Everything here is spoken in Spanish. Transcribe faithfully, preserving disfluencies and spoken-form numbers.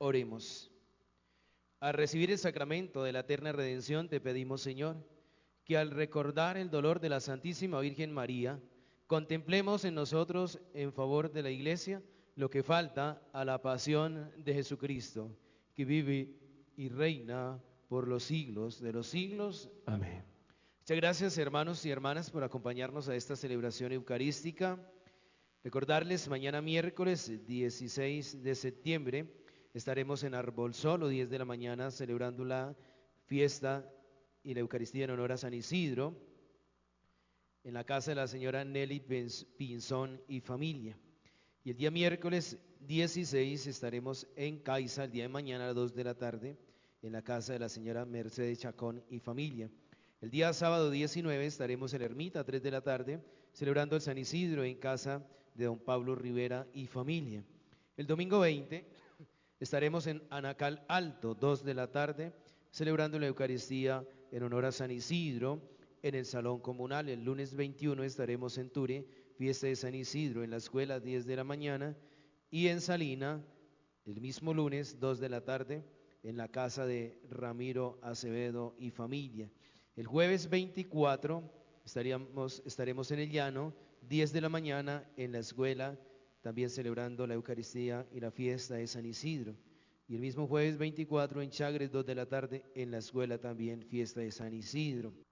Oremos. Al recibir el sacramento de la eterna redención, te pedimos, Señor, que al recordar el dolor de la Santísima Virgen María, contemplemos en nosotros, en favor de la Iglesia, lo que falta a la pasión de Jesucristo, que vive y reina por los siglos de los siglos. Amén. Muchas gracias, hermanos y hermanas, por acompañarnos a esta celebración eucarística. Recordarles, mañana miércoles dieciséis de septiembre estaremos en Arbolsolo, diez de la mañana, celebrando la fiesta y la Eucaristía en honor a San Isidro, en la casa de la señora Nelly Pinzón y familia. Y el día miércoles dieciséis estaremos en Caiza, el día de mañana a las dos de la tarde, en la casa de la señora Mercedes Chacón y familia. El día sábado diecinueve estaremos en Ermita, a tres de la tarde, celebrando el San Isidro en casa de don Pablo Rivera y familia. El domingo veinte estaremos en Anacal Alto, dos de la tarde, celebrando la Eucaristía en honor a San Isidro en el Salón Comunal. El lunes veintiuno estaremos en Ture, fiesta de San Isidro en la escuela, diez de la mañana, y en Salina, el mismo lunes, dos de la tarde, en la casa de Ramiro Acevedo y familia. El jueves veinticuatro estaríamos, estaremos en el Llano, diez de la mañana, en la escuela, también celebrando la Eucaristía y la fiesta de San Isidro. Y el mismo jueves veinticuatro en Chagres, dos de la tarde, en la escuela también fiesta de San Isidro.